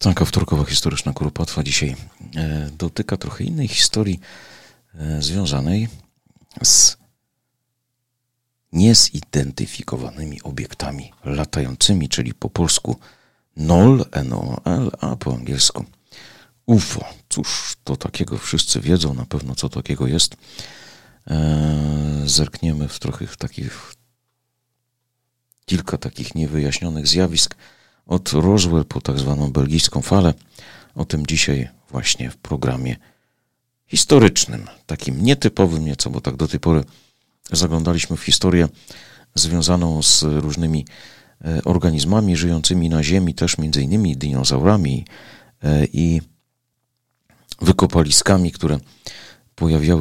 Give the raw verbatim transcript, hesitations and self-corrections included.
Taka wtorkowa historyczna kuropatwa dzisiaj e, dotyka trochę innej historii e, związanej z niezidentyfikowanymi obiektami latającymi, czyli po polsku N O L, N O L, a po angielsku U F O. Cóż to takiego? Wszyscy wiedzą na pewno, co takiego jest. E, zerkniemy w trochę w takich kilka takich niewyjaśnionych zjawisk od Roswell po tak zwaną belgijską falę. O tym dzisiaj właśnie w programie historycznym, takim nietypowym nieco, bo tak do tej pory zaglądaliśmy w historię związaną z różnymi organizmami żyjącymi na Ziemi, też między innymi dinozaurami i wykopaliskami, które pojawiały